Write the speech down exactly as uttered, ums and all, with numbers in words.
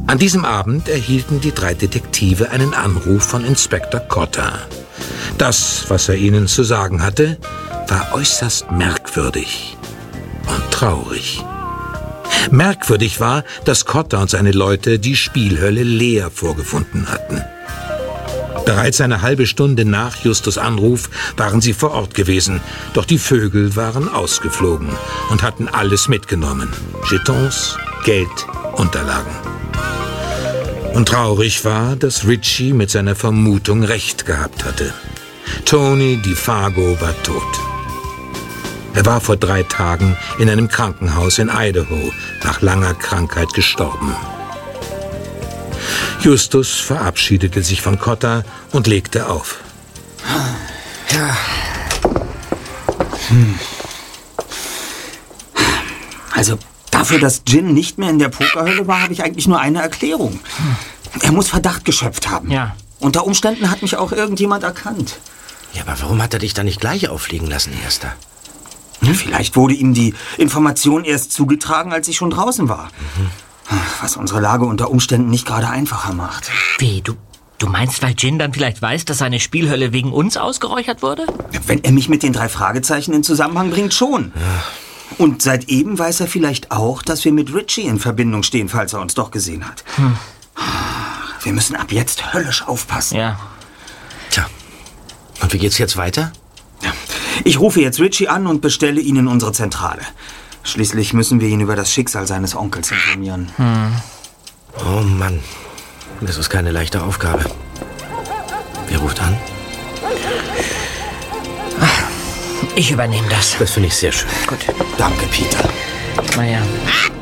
An diesem Abend erhielten die drei Detektive einen Anruf von Inspektor Cotter. Das, was er ihnen zu sagen hatte, war äußerst merkwürdig und traurig. Merkwürdig war, dass Cotter und seine Leute die Spielhölle leer vorgefunden hatten. Bereits eine halbe Stunde nach Justus' Anruf waren sie vor Ort gewesen, doch die Vögel waren ausgeflogen und hatten alles mitgenommen. Jetons, Geld, Unterlagen. Und traurig war, dass Ritchie mit seiner Vermutung recht gehabt hatte. Tony DeFago war tot. Er war vor drei Tagen in einem Krankenhaus in Idaho nach langer Krankheit gestorben. Justus verabschiedete sich von Cotter und legte auf. Ja. Hm. Also dafür, dass Gin nicht mehr in der Pokerhölle war, habe ich eigentlich nur eine Erklärung. Er muss Verdacht geschöpft haben. Ja. Unter Umständen hat mich auch irgendjemand erkannt. Ja, aber warum hat er dich da nicht gleich auffliegen lassen, Erster? Hm? Vielleicht wurde ihm die Information erst zugetragen, als ich schon draußen war. Mhm. Was unsere Lage unter Umständen nicht gerade einfacher macht. Wie, du, du meinst, weil Gin dann vielleicht weiß, dass seine Spielhölle wegen uns ausgeräuchert wurde? Wenn er mich mit den drei Fragezeichen in Zusammenhang bringt, schon. Ja. Und seit eben weiß er vielleicht auch, dass wir mit Ritchie in Verbindung stehen, falls er uns doch gesehen hat. Hm. Wir müssen ab jetzt höllisch aufpassen. Ja. Tja, und wie geht's jetzt weiter? Ja. Ich rufe jetzt Ritchie an und bestelle ihn in unsere Zentrale. Schließlich müssen wir ihn über das Schicksal seines Onkels informieren. Hm. Oh Mann, das ist keine leichte Aufgabe. Wer ruft an? Ich übernehme das. Das finde ich sehr schön. Gut. Danke, Peter. Na ja.